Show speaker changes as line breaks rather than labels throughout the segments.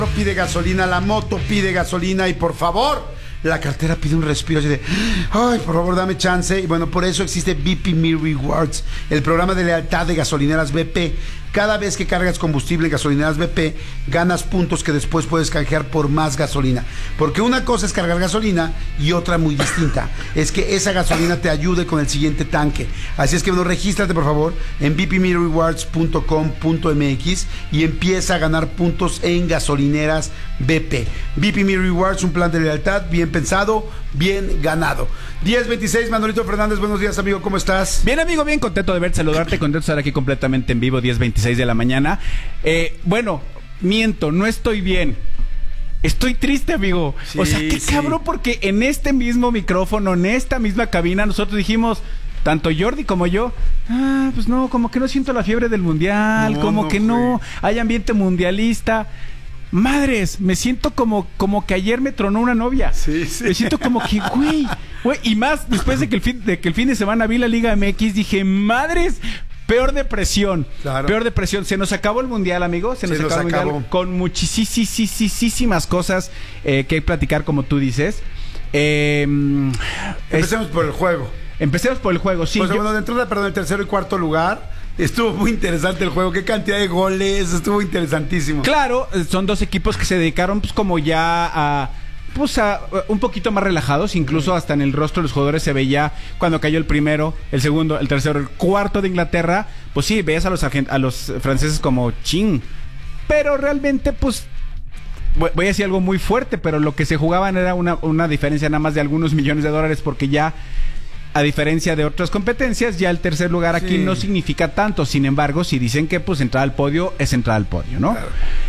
Pide gasolina, la moto pide gasolina y por favor, la cartera pide un respiro así de, ay, por favor, dame chance. Y bueno, por eso existe BP Me Rewards, el programa de lealtad de gasolineras BP. Cada vez que cargas combustible en gasolineras BP, ganas puntos que después puedes canjear por más gasolina. Porque una cosa es cargar gasolina y otra muy distinta es que esa gasolina te ayude con el siguiente tanque. Así es que, bueno, regístrate por favor en bpmerewards.com.mx y empieza a ganar puntos en gasolineras BP. BP Me Rewards, un plan de lealtad bien pensado, bien ganado. 10:26, Manolito Fernández, buenos días, amigo, ¿cómo estás?
Bien, amigo, bien contento de verte, saludarte, contento de estar aquí completamente en vivo, 10:26 de la mañana. Bueno, miento, no estoy bien. Estoy triste, amigo. Sí, o sea, qué cabrón, porque en este mismo micrófono, en esta misma cabina, nosotros dijimos, tanto Jordi como yo, pues no, como que no siento la fiebre del mundial, no hay ambiente mundialista. Madres, me siento como que ayer me tronó una novia. Sí. Me siento como que, güey, y más después de que el fin de semana vi la Liga MX, dije, madres, peor depresión. Claro. Peor depresión. Se nos acabó el mundial, amigo. Se nos acabó el mundial con muchísimas cosas que platicar, como tú dices.
Empecemos por el juego.
Empecemos por el juego, sí.
Pues bueno, dentro del tercero y cuarto lugar. Estuvo muy interesante el juego, qué cantidad de goles, estuvo interesantísimo.
Claro, son dos equipos que se dedicaron pues como ya a un poquito más relajados, incluso hasta en el rostro de los jugadores se veía cuando cayó el primero, el segundo, el tercero, el cuarto de Inglaterra, pues sí, veías a los franceses como ching, pero realmente pues voy a decir algo muy fuerte, pero lo que se jugaban era una diferencia nada más de algunos millones de dólares, porque ya a diferencia de otras competencias, ya el tercer lugar aquí no significa tanto. Sin embargo, si dicen que pues entrar al podio es entrar al podio, ¿no? Claro.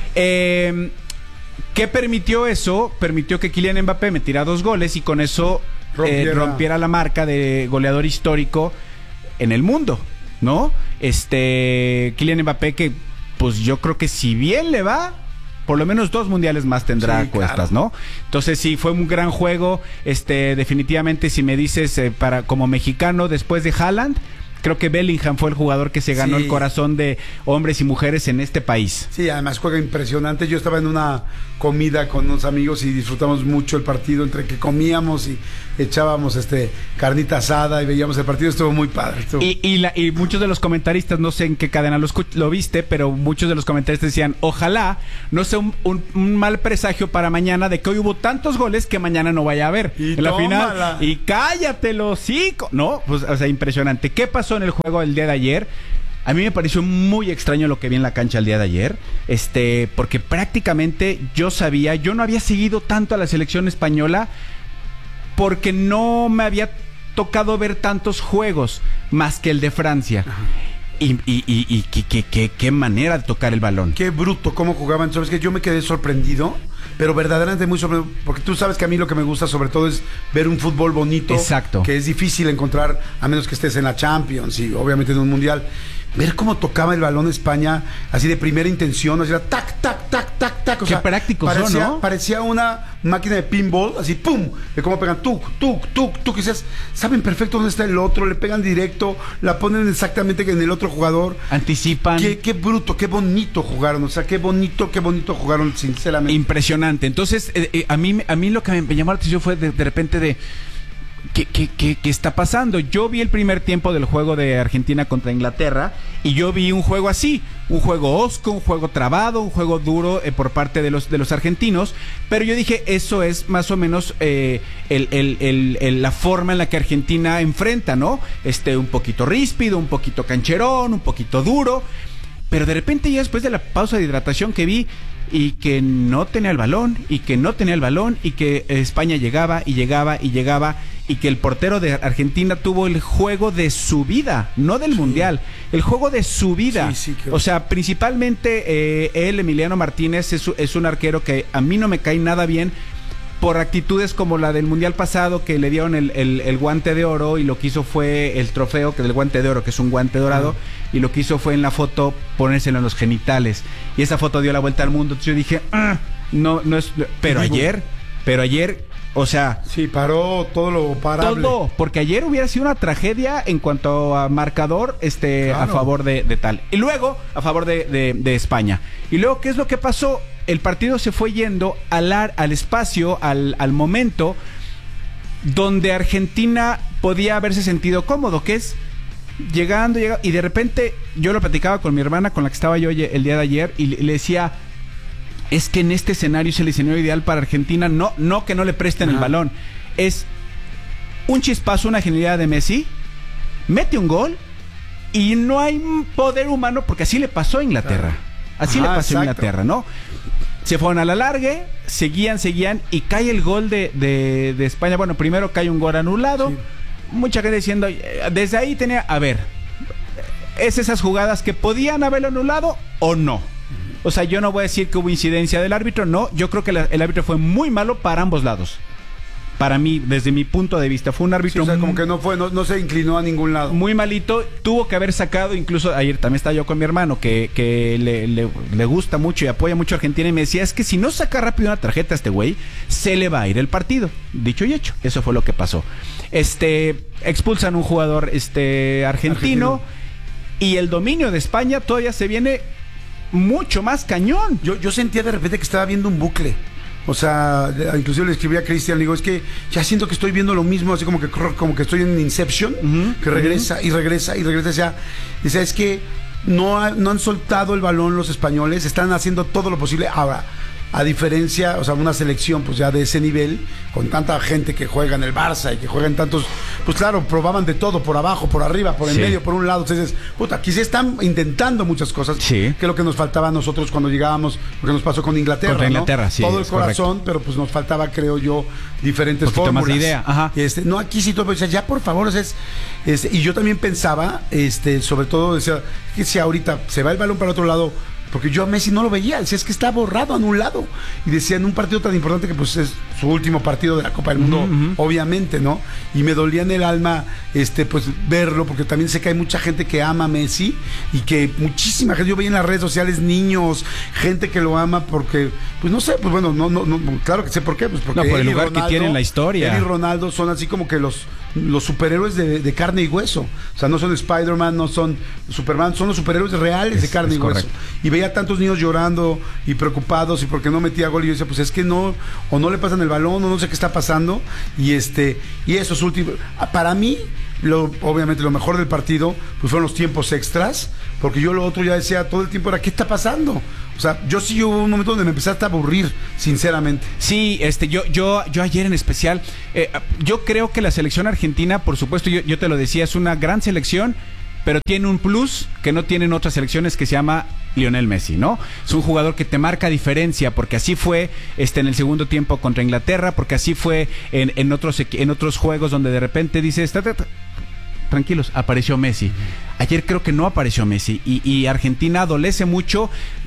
¿Qué permitió eso? Permitió que Kylian Mbappé metiera 2 goles y con eso rompiera la marca de goleador histórico en el mundo, ¿no? Kylian Mbappé, que pues yo creo que si bien le va, por lo menos 2 mundiales más tendrá a cuestas, claro, ¿no? Entonces sí, fue un gran juego. Definitivamente, si me dices como mexicano, después de Haaland, creo que Bellingham fue el jugador que se ganó el corazón de hombres y mujeres en este país. Sí, además juega impresionante. Yo estaba en una comida con unos amigos y disfrutamos mucho el partido, entre que comíamos y echábamos carnita asada y veíamos el partido. Estuvo muy padre. Y muchos de los comentaristas, no sé en qué cadena lo viste, pero muchos de los comentaristas decían, ojalá no sea un mal presagio para mañana de que hoy hubo tantos goles que mañana no vaya a haber en la final. Y cállatelo, sí, no, pues, o sea, impresionante. ¿Qué pasó en el juego el día de ayer? A mí me pareció muy extraño lo que vi en la cancha el día de ayer, porque prácticamente yo no había seguido tanto a la selección española porque no me había tocado ver tantos juegos más que el de Francia. Ajá. Y qué manera de tocar el balón.
Qué bruto cómo jugaban. Sabes que yo me quedé sorprendido, pero verdaderamente muy sorprendido, porque tú sabes que a mí lo que me gusta sobre todo es ver un fútbol bonito.
Exacto.
Que es difícil encontrar, a menos que estés en la Champions y obviamente en un mundial. Ver cómo tocaba el balón España, así de primera intención, así era tac, tac, tac, tac, tac. O
qué prácticos son, ¿no?
Parecía una máquina de pinball, así pum, de cómo pegan tuk, tuk, tuk, tuk. Y dices, saben perfecto dónde está el otro, le pegan directo, la ponen exactamente en el otro jugador.
Anticipan.
Qué bruto, qué bonito jugaron, o sea, qué bonito jugaron, sinceramente.
Impresionante. Entonces, a mí lo que me llamó la atención fue de repente de... ¿Qué está pasando? Yo vi el primer tiempo del juego de Argentina contra Inglaterra y yo vi un juego así, un juego hosco, un juego trabado, un juego duro por parte de los argentinos, pero yo dije, eso es más o menos la forma en la que Argentina enfrenta, ¿no? Un poquito ríspido, un poquito cancherón, un poquito duro, pero de repente ya después de la pausa de hidratación que vi y que no tenía el balón, y que no tenía el balón, y que España llegaba y llegaba y llegaba, y que el portero de Argentina tuvo el juego de su vida, no del mundial, el juego de su vida. O sea, principalmente Emiliano Martínez es un arquero que a mí no me cae nada bien, por actitudes como la del mundial pasado, que le dieron el guante de oro y lo que hizo fue el trofeo, que es el guante de oro, que es un guante dorado, y lo que hizo fue en la foto ponérselo en los genitales, y esa foto dio la vuelta al mundo. Entonces yo dije, no es, pero ayer, o sea,
sí, paró todo lo parable.
Todo, porque ayer hubiera sido una tragedia en cuanto a marcador, claro, a favor de tal. Y luego, a favor de España. Y luego, ¿qué es lo que pasó? el partido se fue yendo al espacio, al momento donde Argentina podía haberse sentido cómodo, que es llegando, y de repente yo lo platicaba con mi hermana, con la que estaba yo el día de ayer, y le decía, es que en este escenario es el escenario ideal para Argentina, no que no le presten el balón, es un chispazo, una genialidad de Messi, mete un gol y no hay poder humano, porque así le pasó a Inglaterra, le pasó a Inglaterra, ¿no? Se fueron a la largue, seguían y cae el gol de España. Bueno, primero cae un gol anulado. Sí. Mucha gente diciendo, desde ahí tenía, a ver, es esas jugadas que podían haberlo anulado o no. O sea, yo no voy a decir que hubo incidencia del árbitro, no. Yo creo que el árbitro fue muy malo para ambos lados. Para mí, desde mi punto de vista, fue un árbitro...
Sí, o sea, como que no se inclinó a ningún lado.
Muy malito, tuvo que haber sacado, incluso ayer también estaba yo con mi hermano, que le gusta mucho y apoya mucho a Argentina, y me decía, es que si no saca rápido una tarjeta a este güey, se le va a ir el partido. Dicho y hecho, eso fue lo que pasó. Expulsan un jugador argentino, y el dominio de España todavía se viene mucho más cañón.
Yo sentía de repente que estaba viendo un bucle. O sea, inclusive le escribí a Cristian, le digo, es que ya siento que estoy viendo lo mismo, así como que estoy en Inception, que regresa y regresa y regresa. Ya. Dice, es que no han soltado el balón los españoles, están haciendo todo lo posible. Ahora, a diferencia, o sea, una selección pues ya de ese nivel, con tanta gente que juega en el Barça y que juega en tantos, pues claro, probaban de todo, por abajo, por arriba, por en medio, por un lado. Entonces, aquí se están intentando muchas cosas, que es lo que nos faltaba a nosotros cuando llegábamos, lo que nos pasó con Inglaterra.
Contra Inglaterra,
¿no?
sí.
Todo el corazón, correcto. Pero pues nos faltaba, creo yo, diferentes fórmulas.
Más de idea. Ajá.
No, aquí sí todo, pero ya por favor, y yo también pensaba, sobre todo, decía, que si ahorita se va el balón para otro lado, porque yo a Messi no lo veía, decía, es que está borrado, anulado. Y decía, en un partido tan importante que pues es su último partido de la Copa del Mundo, obviamente, ¿no? Y me dolía en el alma, pues verlo, porque también sé que hay mucha gente que ama a Messi, y que muchísima gente, yo veía en las redes sociales, niños, gente que lo ama porque, pues no sé, pues bueno, no claro que sé por qué, pues porque
por el lugar Ronaldo, que tiene en la historia.
Él y Ronaldo son así como que los superhéroes de carne y hueso. O sea, no son Spider-Man, no son Superman, son los superhéroes reales de carne y hueso. Correcto. Y veía a tantos niños llorando y preocupados y porque no metía gol, y yo decía, pues es que no, o no le pasan el balón, o no sé qué está pasando. Y esos últimos, para mí, obviamente lo mejor del partido pues fueron los tiempos extras, porque yo lo otro ya decía todo el tiempo era, ¿qué está pasando? O sea, yo hubo un momento donde me empecé hasta a aburrir, sinceramente.
Sí, yo ayer en especial, yo creo que la selección argentina, por supuesto, yo te lo decía, es una gran selección, pero tiene un plus que no tienen otras selecciones, que se llama Lionel Messi, ¿no? Es un jugador que te marca diferencia, porque así fue en el segundo tiempo contra Inglaterra, porque así fue en otros juegos donde de repente dices, tranquilos, apareció Messi. Ayer creo que no apareció Messi, y Argentina adolece mucho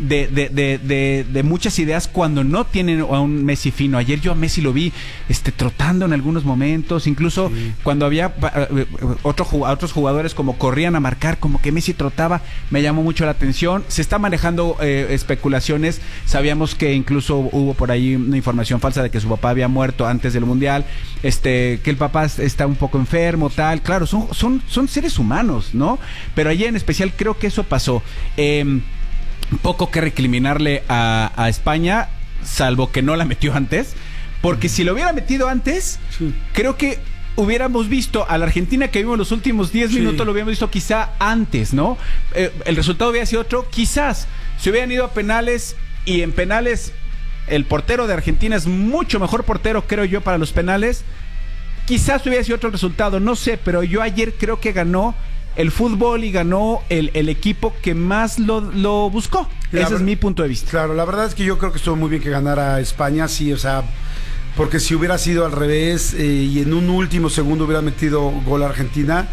de muchas ideas cuando no tienen a un Messi fino. Ayer yo a Messi lo vi trotando en algunos momentos, incluso cuando había otros jugadores como corrían a marcar, como que Messi trotaba, me llamó mucho la atención. Se está manejando especulaciones, sabíamos que incluso hubo por ahí una información falsa de que su papá había muerto antes del Mundial, que el papá está un poco enfermo, tal. Claro, son seres humanos, ¿no? Pero ayer en especial creo que eso pasó. Poco que recriminarle a España, salvo que no la metió antes, porque si lo hubiera metido antes, creo que hubiéramos visto a la Argentina que vimos los últimos 10 minutos, lo hubiéramos visto quizá antes, ¿no? El resultado hubiera sido otro, quizás se hubieran ido a penales, y en penales el portero de Argentina es mucho mejor portero, creo yo, para los penales. Quizás hubiera sido otro resultado, no sé, pero yo ayer creo que ganó el fútbol y ganó el equipo que más lo buscó. Ese es mi punto de vista.
Claro, la verdad es que yo creo que estuvo muy bien que ganara España, sí, o sea, porque si hubiera sido al revés y en un último segundo hubiera metido gol a Argentina,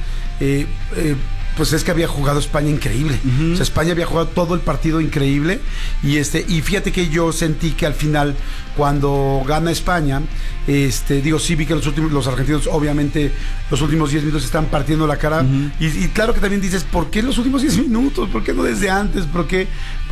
pues es que había jugado España increíble. O sea, España había jugado todo el partido increíble, y fíjate que yo sentí que al final, cuando gana España, sí vi que los argentinos, obviamente, los últimos 10 minutos están partiendo la cara, y claro que también dices, ¿por qué los últimos 10 minutos? ¿Por qué no desde antes? ¿Por qué?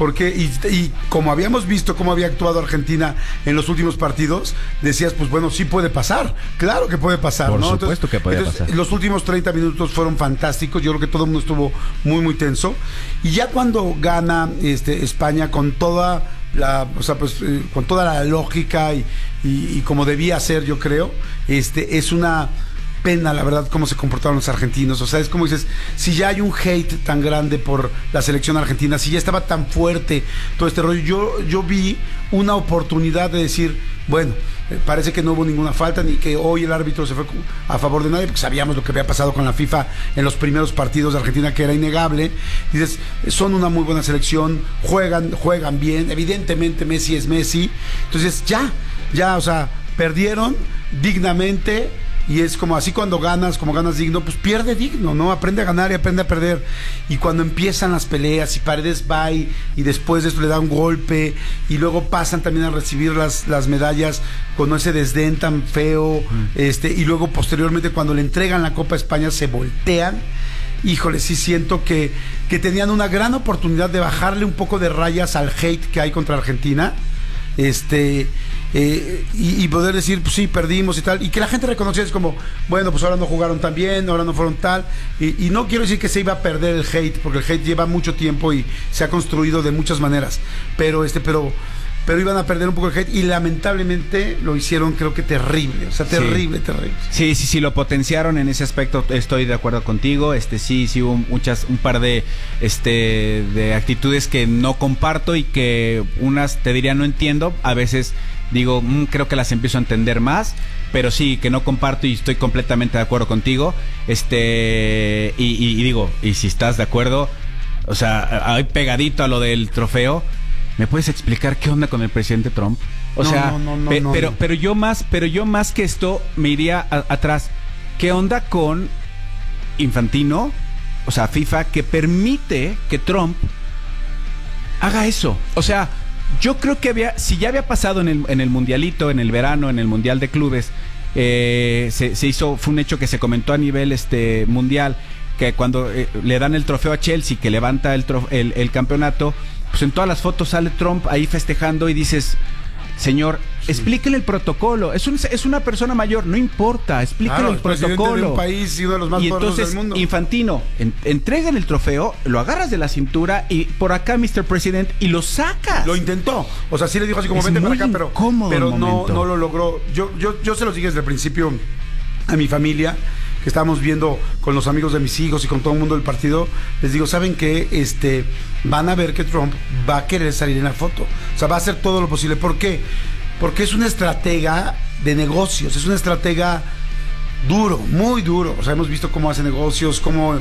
Y como habíamos visto cómo había actuado Argentina en los últimos partidos, decías, pues bueno, sí puede pasar, claro que puede pasar,
por
¿no?
supuesto que puede pasar.
Los últimos 30 minutos fueron fantásticos, yo creo que todo el mundo estuvo muy muy tenso, y ya cuando gana España con toda o sea, pues con toda la lógica y como debía ser, yo creo, es una pena, la verdad, cómo se comportaron los argentinos. O sea, es como dices, si ya hay un hate tan grande por la selección argentina, si ya estaba tan fuerte todo este rollo, yo vi una oportunidad de decir, bueno, parece que no hubo ninguna falta, ni que hoy el árbitro se fue a favor de nadie, porque sabíamos lo que había pasado con la FIFA en los primeros partidos de Argentina, que era innegable. Dices, son una muy buena selección, juegan bien, evidentemente Messi es Messi. Entonces ya, o sea, perdieron dignamente. Y es como así, cuando ganas, como ganas digno, pues pierde digno, ¿no? Aprende a ganar y aprende a perder. Y cuando empiezan las peleas y Paredes va y después de esto le da un golpe y luego pasan también a recibir las medallas con ese desdén tan feo, y luego posteriormente cuando le entregan la Copa España se voltean. Híjole, sí siento que tenían una gran oportunidad de bajarle un poco de rayas al hate que hay contra Argentina. Y poder decir, pues sí, perdimos y tal, y que la gente reconociera, es como, bueno, pues ahora no jugaron tan bien, ahora no fueron tal, y no quiero decir que se iba a perder el hate, porque el hate lleva mucho tiempo y se ha construido de muchas maneras, pero iban a perder un poco el hate, y lamentablemente lo hicieron, creo que terrible, o sea, terrible.
Sí, lo potenciaron en ese aspecto, estoy de acuerdo contigo. Sí hubo un par de actitudes que no comparto, y que unas te diría no entiendo, a veces digo, creo que las empiezo a entender más, pero sí, que no comparto, y estoy completamente de acuerdo contigo. Y digo, y si estás de acuerdo, o sea, ahí pegadito a lo del trofeo, ¿me puedes explicar qué onda con el presidente Trump? Pero yo más que esto me iría atrás. ¿Qué onda con Infantino? O sea, FIFA, que permite que Trump haga eso. O sea, yo creo que si ya había pasado en el mundialito, en el verano, en el mundial de clubes, se hizo, fue un hecho que se comentó a nivel mundial, que cuando le dan el trofeo a Chelsea, que levanta el campeonato, pues en todas las fotos sale Trump ahí festejando, y dices, señor, explíquele el protocolo. Es una persona mayor, no importa, explíquele el protocolo.
De un país y uno de los más poderosos del mundo.
Infantino, entregan el trofeo, lo agarras de la cintura y por acá, Mr. President, y lo sacas.
Lo intentó. O sea, sí le dijo así como, vente para acá, pero no lo logró. Yo se los dije desde el principio a mi familia, que estábamos viendo con los amigos de mis hijos y con todo el mundo del partido, les digo, ¿saben qué? Van a ver que Trump va a querer salir en la foto. O sea, va a hacer todo lo posible. ¿Por qué? Porque es una estratega de negocios, es una estratega duro, muy duro. O sea, hemos visto cómo hace negocios, cómo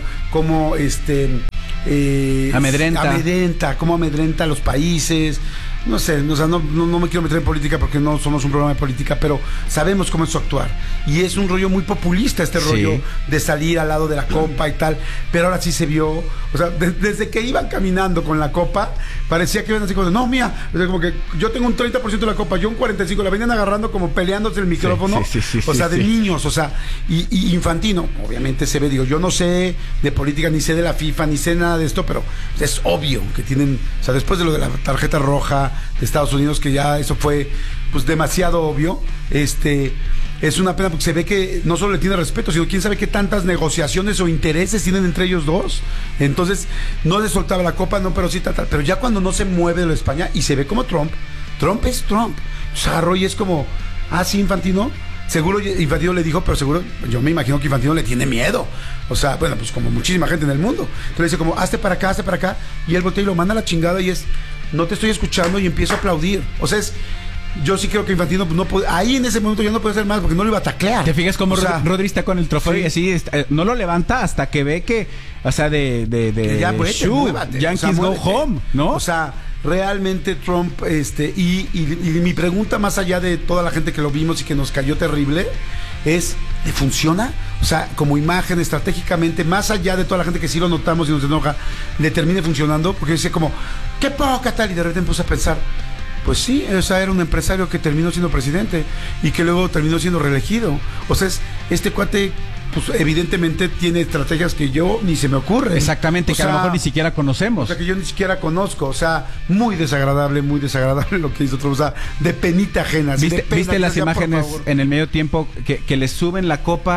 amedrenta, cómo amedrenta a los países. No sé, o sea, no me quiero meter en política porque no somos un programa de política, pero sabemos cómo es su actuar. Y es un rollo muy populista, rollo de salir al lado de la copa y tal. Pero ahora sí se vio, o sea, desde que iban caminando con la copa, parecía que iban así como, no, mía, o sea, como que yo tengo un 30% de la copa, yo un 45%, la venían agarrando como peleándose el micrófono, de niños, o sea, y Infantino, obviamente se ve, digo, yo no sé de política, ni sé de la FIFA, ni sé nada de esto, pero es obvio que tienen, o sea, después de lo de la tarjeta roja de Estados Unidos, que ya eso fue pues demasiado obvio, es una pena porque se ve que no solo le tiene respeto, sino quién sabe qué tantas negociaciones o intereses tienen entre ellos dos. Entonces no le soltaba la copa, no, pero sí tal, pero ya cuando no se mueve de la España y se ve como Trump es Trump, o sea, agarró y es como, sí, Infantino. Seguro Infantino le dijo, pero seguro, yo me imagino que Infantino le tiene miedo. O sea, bueno, pues como muchísima gente en el mundo. Entonces le dice como, hazte para acá, y él voltea y lo manda a la chingada, y no te estoy escuchando, y empiezo a aplaudir. O sea, yo sí creo que Infantino pues, no puede, ahí en ese momento ya no puede hacer más porque no lo iba a taclear.
¿Te fijas cómo Rodri está con el trofeo y así no lo levanta hasta que ve que, o sea, que
ya muévate,
Yankees, o sea, go home, ¿no?
O sea, realmente Trump, y mi pregunta, más allá de toda la gente que lo vimos y que nos cayó terrible, es, ¿le funciona? O sea, como imagen, estratégicamente, más allá de toda la gente que sí lo notamos y nos enoja, ¿le termine funcionando? Porque dice como, qué poca tal, y de repente me puse a pensar, pues sí, o sea, era un empresario que terminó siendo presidente y que luego terminó siendo reelegido. O sea, este cuate, pues evidentemente tiene estrategias que yo ni se me ocurre.
Exactamente, que a lo mejor ni siquiera conocemos.
O sea, que yo ni siquiera conozco. O sea, muy desagradable lo que hizo Trump. O sea, de penita ajena.
¿Viste las imágenes en el medio tiempo que le suben la copa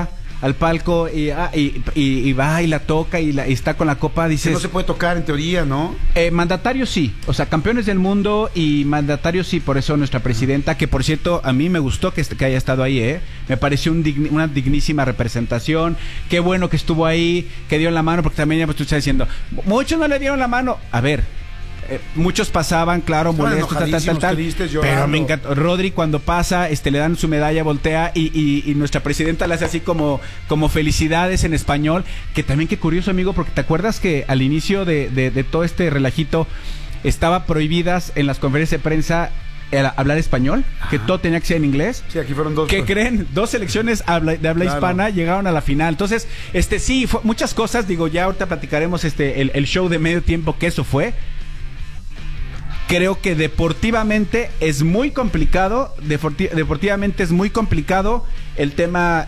al palco y va y la toca y está con la copa, dices...
Que no se puede tocar en teoría, ¿no?
Mandatarios sí, o sea, campeones del mundo y mandatarios sí, por eso nuestra presidenta, que por cierto, a mí me gustó que haya estado ahí, me pareció una dignísima representación, qué bueno que estuvo ahí, que dio la mano, porque también ya pues, tú estás diciendo, muchos no le dieron la mano, a ver... muchos pasaban, claro, molestos, tal.
Tristes,
pero me encantó. Rodri cuando pasa, le dan su medalla, voltea y nuestra presidenta le hace así como felicidades en español. Que también qué curioso, amigo, porque te acuerdas que al inicio de todo este relajito estaba prohibidas en las conferencias de prensa hablar español, que todo tenía que ser en inglés.
Sí, aquí fueron 2.
¿Qué creen? 2 selecciones de habla hispana llegaron a la final. Entonces, sí, muchas cosas, digo, ya ahorita platicaremos el show de medio tiempo que eso fue. Creo que deportivamente es muy complicado. Deportivamente es muy complicado el tema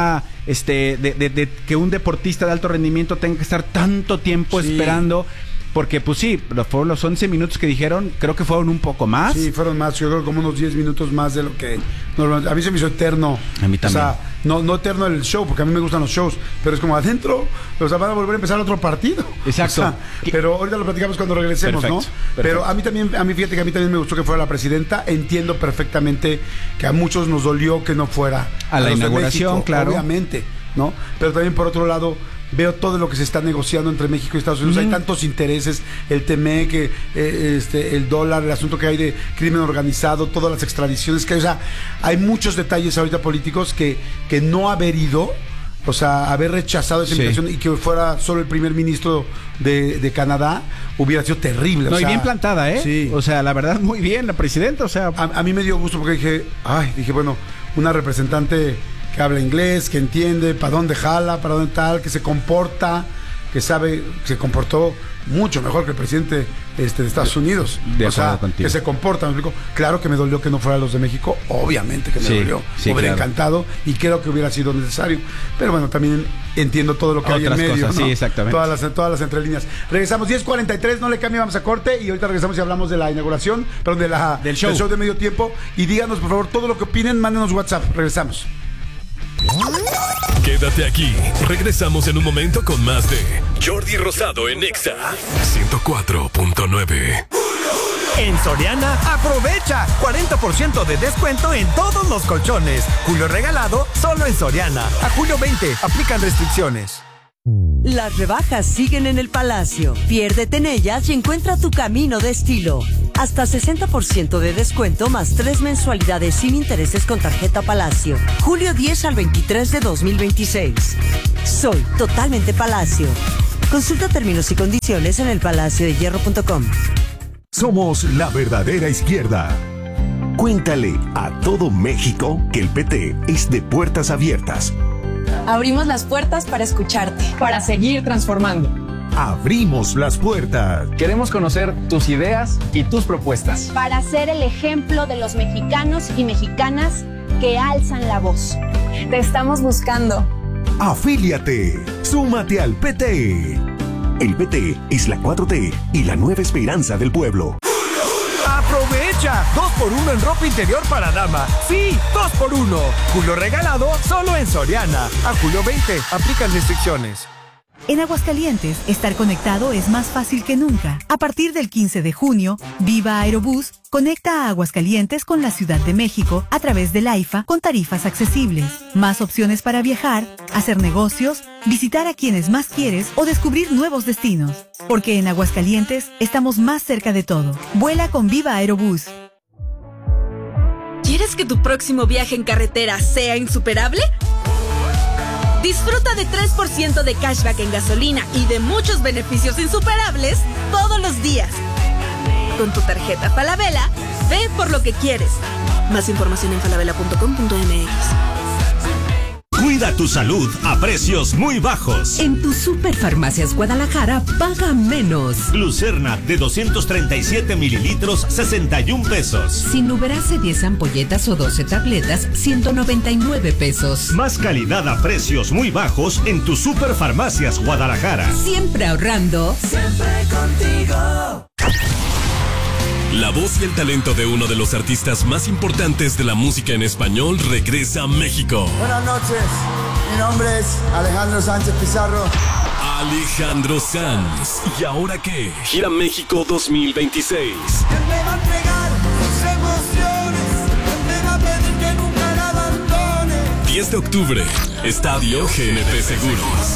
de que un deportista de alto rendimiento tenga que estar tanto tiempo esperando. Porque, pues sí, fueron los 11 minutos que dijeron, creo que fueron un poco más.
Sí, fueron más, yo creo como unos 10 minutos más de lo que normalmente. A mí se me hizo eterno.
A mí también.
O sea, no eterno el show, porque a mí me gustan los shows, pero es como adentro, o sea, van a volver a empezar otro partido.
Exacto.
O sea, pero ahorita lo platicamos cuando regresemos,
perfecto,
¿no?
Perfecto.
Pero a mí fíjate que a mí también me gustó que fuera la presidenta. Entiendo perfectamente que a muchos nos dolió que no fuera
a la inauguración, México, claro.
Obviamente, ¿no? Pero también por otro lado veo todo lo que se está negociando entre México y Estados Unidos. Hay tantos intereses, el TME, el dólar, el asunto que hay de crimen organizado, todas las extradiciones que hay. O sea, hay muchos detalles ahorita políticos que no haber ido, o sea, haber rechazado esa invitación y que fuera solo el primer ministro de Canadá hubiera sido terrible.
No, y bien plantada, ¿eh?
Sí.
O sea, la verdad, muy bien la presidenta, o sea...
A mí me dio gusto porque dije, bueno, una representante que habla inglés, que entiende para dónde jala, para dónde tal, que se comporta, que sabe, se comportó mucho mejor que el presidente de Estados Unidos.
De acuerdo contigo.
Que se comporta, me explico. Claro que me dolió que no fuera los de México, obviamente que me dolió. Me hubiera encantado y creo que hubiera sido necesario. Pero bueno, también entiendo todo lo que hay en medio,
cosas,
¿no?
Sí, exactamente.
Todas las entrelíneas. Regresamos 10:43, no le cambie, vamos a corte y ahorita regresamos y hablamos de la inauguración, perdón, del show de medio tiempo. Y díganos, por favor, todo lo que opinen, mándenos WhatsApp. Regresamos.
Quédate aquí. Regresamos en un momento con más de Jordi Rosado en Exa 104.9.
En Soriana, aprovecha 40% de descuento en todos los colchones. Julio regalado solo en Soriana. A julio 20, aplican restricciones.
Las rebajas siguen en el Palacio. Piérdete en ellas y encuentra tu camino de estilo. Hasta 60% de descuento más 3 mensualidades sin intereses con tarjeta Palacio. Julio 10 al 23 de 2026. Soy totalmente Palacio. Consulta términos y condiciones en elpalaciodehierro.com.
Somos la verdadera izquierda. Cuéntale a todo México que el PT es de puertas abiertas.
Abrimos las puertas para escucharte, para seguir transformando.
Abrimos las puertas.
Queremos conocer tus ideas y tus propuestas.
Para ser el ejemplo de los mexicanos y mexicanas que alzan la voz.
Te estamos buscando.
Afíliate. Súmate al PT. El PT es la 4T y la nueva esperanza del pueblo.
¡Aprovecha! 2x1 en ropa interior para dama. ¡Sí! 2x1. Julio regalado solo en Soriana. A julio 20, aplican restricciones.
En Aguascalientes, estar conectado es más fácil que nunca. A partir del 15 de junio, Viva Aerobús conecta a Aguascalientes con la Ciudad de México a través del AIFA con tarifas accesibles. Más opciones para viajar, hacer negocios, visitar a quienes más quieres o descubrir nuevos destinos. Porque en Aguascalientes estamos más cerca de todo. Vuela con Viva Aerobús.
¿Quieres que tu próximo viaje en carretera sea insuperable? Disfruta de 3% de cashback en gasolina y de muchos beneficios insuperables todos los días. Con tu tarjeta Falabella, ve por lo que quieres. Más información en falabella.com.mx.
Cuida tu salud a precios muy bajos.
En tu Superfarmacias Guadalajara, paga menos.
Glucerna de 237 mililitros, 61 pesos.
Sinuberase 10 ampolletas o 12 tabletas, 199 pesos.
Más calidad a precios muy bajos en tu Superfarmacias Guadalajara.
Siempre ahorrando.
Siempre contigo.
La voz y el talento de uno de los artistas más importantes de la música en español regresa a México.
Buenas noches.
Mi nombre es Alejandro Sánchez Pizarro.
Alejandro Sanz. ¿Y ahora qué? Gira México 2026.
Me va a entregar sus emociones, me va a pedir que nunca la abandone.
10 de octubre, Estadio GNP Seguros.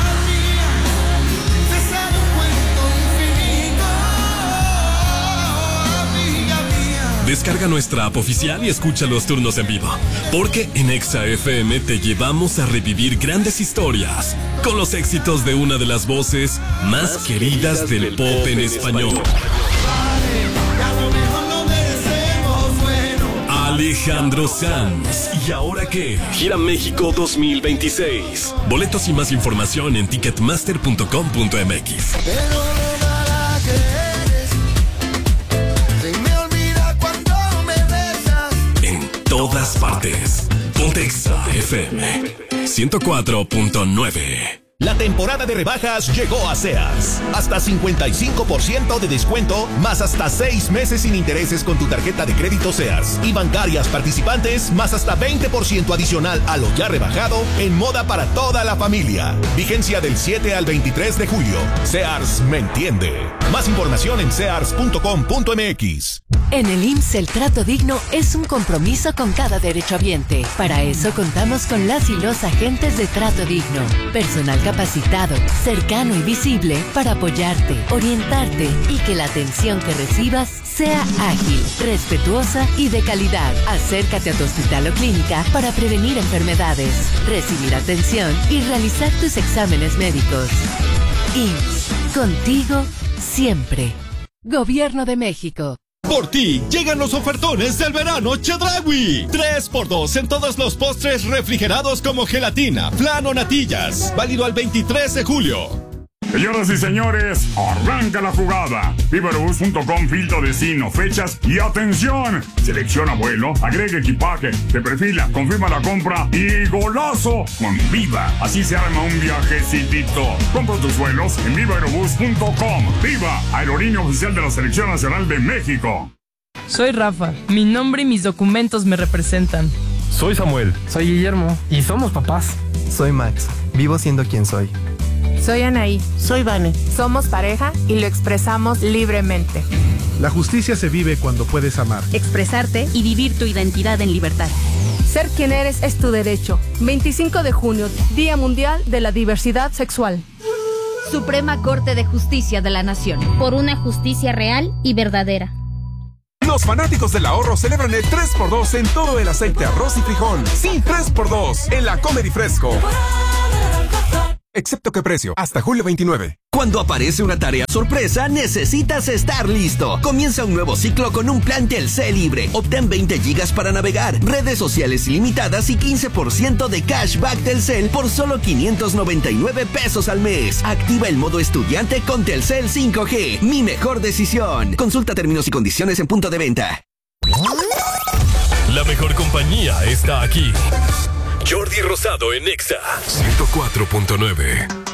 Descarga nuestra app oficial y escucha los turnos en vivo. Porque en Exa FM te llevamos a revivir grandes historias con los éxitos de una de las voces más queridas del pop en español. Alejandro Sanz. ¿Y ahora qué? Gira México 2026. Boletos y más información en ticketmaster.com.mx. Todas partes. Ponte Exa FM 104.9.
La temporada de rebajas llegó a Sears. Hasta 55% de descuento, más hasta 6 meses sin intereses con tu tarjeta de crédito Sears. Y bancarias participantes, más hasta 20% adicional a lo ya rebajado en moda para toda la familia. Vigencia del 7 al 23 de julio. Sears me entiende. Más información en sears.com.mx.
En el IMSS el trato digno es un compromiso con cada derechohabiente. Para eso contamos con las y los agentes de trato digno. Personal capacitado, cercano y visible para apoyarte, orientarte y que la atención que recibas sea ágil, respetuosa y de calidad. Acércate a tu hospital o clínica para prevenir enfermedades, recibir atención y realizar tus exámenes médicos. IMSS, contigo siempre. Gobierno de México.
Por ti, llegan los ofertones del verano Chedraui. 3x2 en todos los postres refrigerados como gelatina, flan o natillas. Válido al 23 de julio.
Señoras y señores, arranca la jugada. Vivaerobus.com, filtro destino, fechas y atención. Selecciona vuelo, agrega equipaje, te perfila, confirma la compra y golazo con Viva. Así se arma un viajecitito. Compra tus vuelos en Vivaerobus.com. Viva, aerolínea oficial de la Selección Nacional de México.
Soy Rafa. Mi nombre y mis documentos me representan.
Soy Samuel.
Soy Guillermo.
Y somos papás.
Soy Max. Vivo siendo quien soy.
Soy Anaí.
Soy Vane.
Somos pareja y lo expresamos libremente.
La justicia se vive cuando puedes amar,
expresarte y vivir tu identidad en libertad.
Ser quien eres es tu derecho. 25 de junio, Día Mundial de la Diversidad Sexual.
Suprema Corte de Justicia de la Nación.
Por una justicia real y verdadera.
Los fanáticos del ahorro celebran el 3x2 en todo el aceite, arroz y frijol. Sí, 3x2 en la Comer y Fresco. Excepto que precio, hasta julio 29.
Cuando aparece una tarea sorpresa, necesitas estar listo. Comienza un nuevo ciclo con un plan Telcel libre. Obtén 20 gigas para navegar, redes sociales ilimitadas y 15% de cashback Telcel por solo 599 pesos al mes. Activa el modo estudiante con Telcel 5G. Mi mejor decisión. Consulta términos y condiciones en punto de venta.
La mejor compañía está aquí. Jordi Rosado en Exa 104.9.